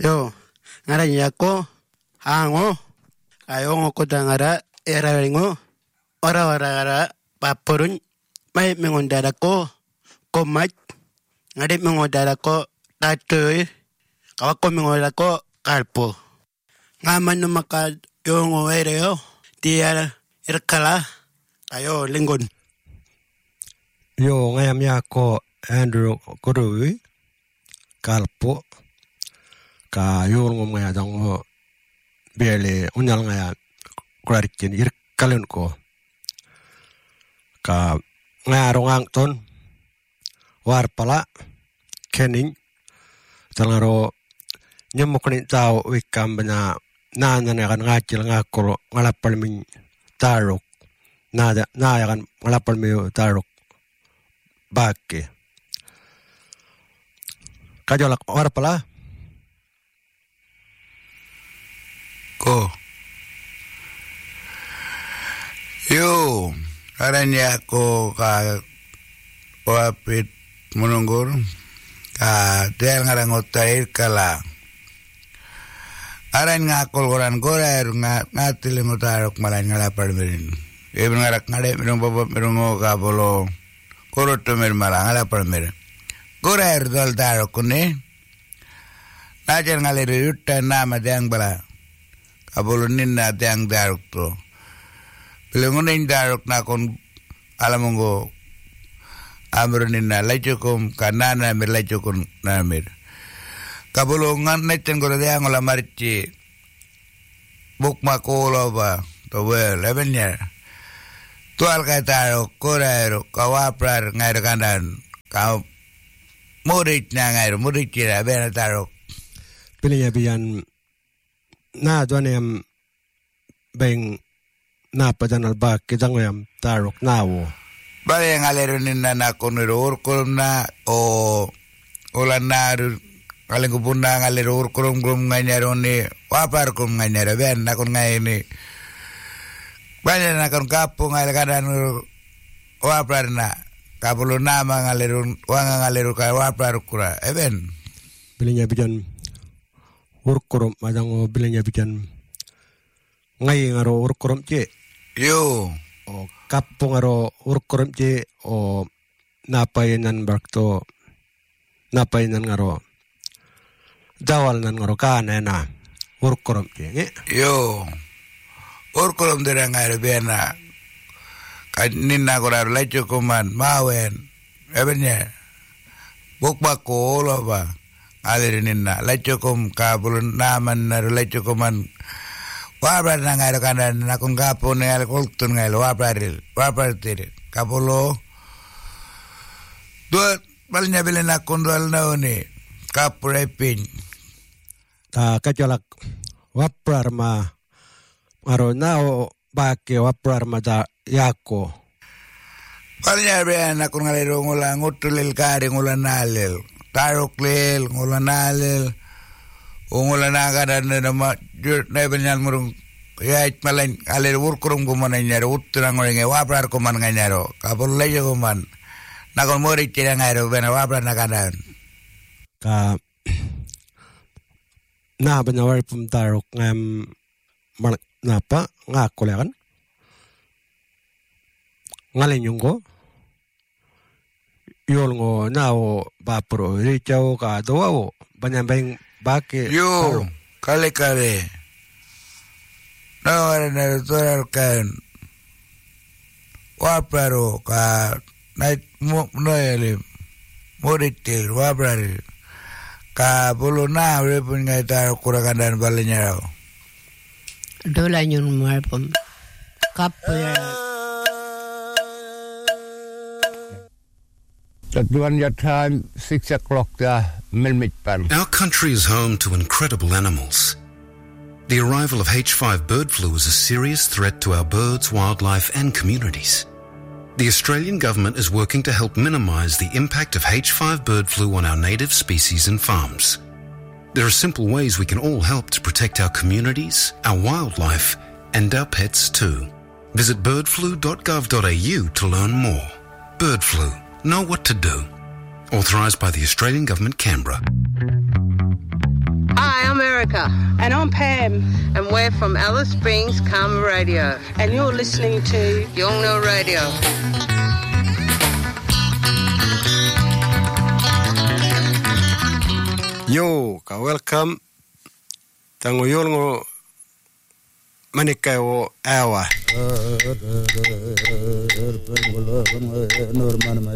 Yo, ngarannya ko hango. Ayo ngoko dangara era ringo. Ora paporun mai mengondara ko komat. Ngade mengondara ko tatoy. Kawako mengondara ko kalpo. Ngaman numaka yongo ereo. Dia irkala. Ayo linggon. Yo ngayam yako Andrew Korui kalpo. Ka yul ngom ngaya dang bele unyal ngaya klarikin irkalen ko ka ngaya rongang ton war pala kening talangaro nyemokni tao wikam bana nana kan ngacil ngakol ngalapal min tarok nada na kan ngalapal mi tarok bakke kajolak war pala ko yo aranya ko ka wapit menunggur ka del ngarangotair kala aran ngakol koran gorer ngatil ngotarok malan ngalapar merin eben ngarak ngade mirong bobot mirong ka bolo koroto mer malang ngalapar merin gorer dal tarok ne najar ngalir yutta nama dang bala abulunin na tiang daruk to. Pilungunin daruk na kon alamongo amrunin na lajukum kanana mir lajukun namir. Kabulungan neten ko tiang ola marici bukma kola ba to well ebennya. Tual kay daruk korero kawaprar ngair kanan kau murid na ngair murid kira ben daruk. Pilihnya biyan na doanem beng na padanal bak kidangem tarok nawo bale ngalerunin na konur kurum na o ulanar kaleng kupuna ngalerur kurum nganyaroni wapar kum nganyara ben na kon ngaini bale na kon kapung ngalekadan wapar na kapulu nama ngalerun wanga ngaleru ka wapar kura eben bilinya bijan urkurum madang bilanya bijan ngai ngaro urkurum ce yo o kapung ngaro urkurum ce o napainan bakto napainan ngaro dawal nan ngaro kanena urkurum ce nge yo urkurum dera ngai bena kaninna korar lecho kuman mawen ebennya bukbako lo ba alirin na lechokum kabulun naman na lechokuman wabra na ngairo kanan na kung kapo na kultun ngailo wabra tiri kapulo duat balnya bilin na kundwal na uni kapo repin ta kacalak waprar ma aro nao bake waprar ma da yako balnya bilin na kung ngairo ngulang utulil kari ngulang nalil tarok lel ngulanalel ungulanaga dan nama jur na benyan murung ya malan aler urkurum kuman nyaro utrang ngenge waprar kuman nganyaro kapul lejo kuman nakon mori tira ngairo bena waprar nakadan ka na benawar pum tarok ngam napa ngakolekan ngalenyungko yol ngo nao bapro richao ka doao banyambeng bake yo kale no na toral kan waparo ka nait no ele moritil waprar ka bolo na repun ngai tar kurakan dan balenya dola nyun marpom kapya At your time, 6 o'clock, Our country is home to incredible animals. The arrival of H5 bird flu is a serious threat to our birds, wildlife and communities. The Australian government is working to help minimise the impact of H5 bird flu on our native species and farms. There are simple ways we can all help to protect our communities, our wildlife and our pets too. Visit birdflu.gov.au to learn more. Bird flu. Know what to do. Authorised by the Australian Government, Canberra. Hi, I'm Rebecca. And I'm Pam. And we're from Alice Springs Karma Radio. And you're listening to Yolngu Radio. Yo, ka welcome. Tango Yolngu Manikai o Awa.